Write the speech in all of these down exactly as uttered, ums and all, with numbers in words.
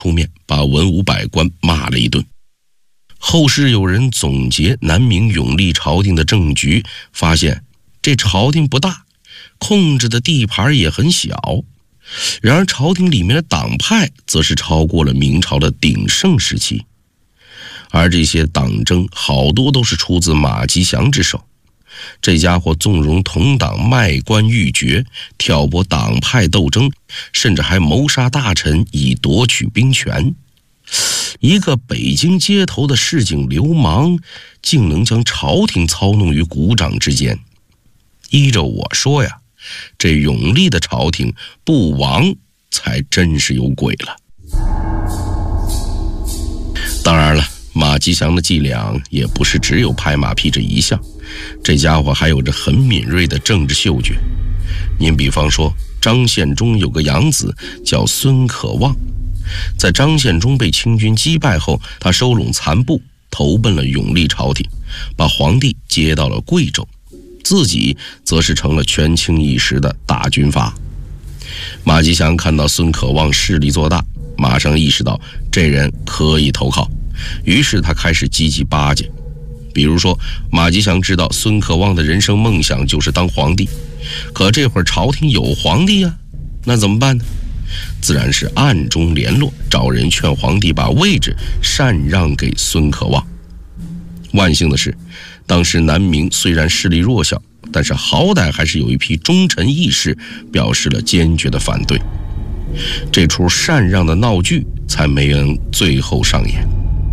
出面把文武百官骂了一顿。后世有人总结南明永历朝廷的政局，发现这朝廷不大，控制的地盘也很小，然而朝廷里面的党派则是超过了明朝的鼎盛时期，而这些党争好多都是出自马吉祥之手。这家伙纵容同党卖官鬻爵，挑拨党派斗争，甚至还谋杀大臣以夺取兵权。一个北京街头的市井流氓，竟能将朝廷操弄于股掌之间。依着我说呀，这永历的朝廷不亡才真是有鬼了。当然了，马吉祥的伎俩也不是只有拍马屁这一项，这家伙还有着很敏锐的政治嗅觉。您比方说，张献忠有个养子叫孙可望，在张献忠被清军击败后，他收拢残部，投奔了永历朝廷，把皇帝接到了贵州，自己则是成了权倾一时的大军阀。马吉祥看到孙可望势力做大，马上意识到这人可以投靠，于是他开始积极巴结。比如说，马吉祥知道孙可望的人生梦想就是当皇帝，可这会儿朝廷有皇帝啊，那怎么办呢？自然是暗中联络，找人劝皇帝把位置禅让给孙可望。万幸的是，当时南明虽然势力弱小，但是好歹还是有一批忠臣义士表示了坚决的反对，这出禅让的闹剧才没能最后上演。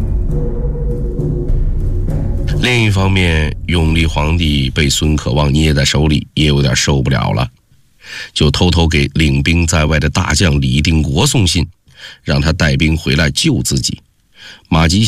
另一方面，永历皇帝被孙可望捏在手里，也有点受不了了，就偷偷给领兵在外的大将李定国送信，让他带兵回来救自己。马吉